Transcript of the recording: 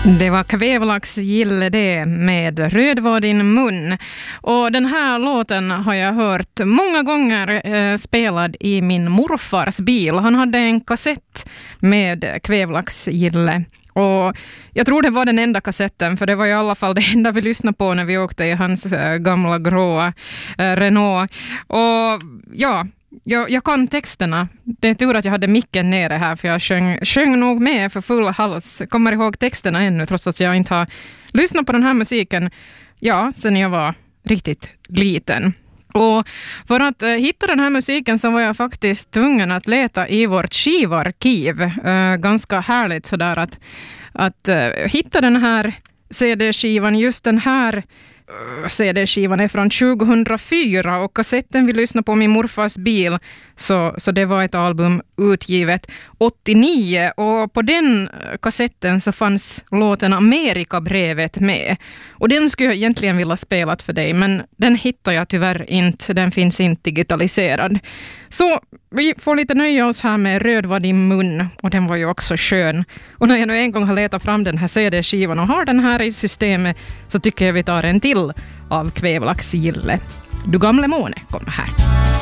Det var Kvävlax gille det med Röd var din mun. Och den här låten har jag hört många gånger spelad i min morfars bil. Han hade en kassett med Kvävlax gille. Och jag tror det var den enda kassetten, för det var i alla fall det enda vi lyssnade på när vi åkte i hans gamla gråa Renault. Och ja, jag kan texterna. Det är tur att jag hade micken nere här, för jag sjöng nog med för full hals. Jag kommer ihåg texterna ännu, trots att jag inte har lyssnat på den här musiken sen jag var riktigt liten. Och för att hitta den här musiken så var jag faktiskt tvungen att leta i vårt skivarkiv. Ganska härligt sådär att hitta den här CD-skivan. Just den här CD-skivan är från 2004 och kassetten vi lyssnade på min morfars bil, så det var ett album utgivet 89, och på den kassetten så fanns låten Amerikabrevet med, och den skulle jag egentligen vilja spela för dig, men den hittar jag tyvärr inte, den finns inte digitaliserad. Så vi får lite nöja oss här med Röd var din mun, och den var ju också skön. Och när jag nu en gång har letat fram den här CD-skivan och har den här i systemet, så tycker jag vi tar en till av Kvävlax gille. Du gamle måne kommer här.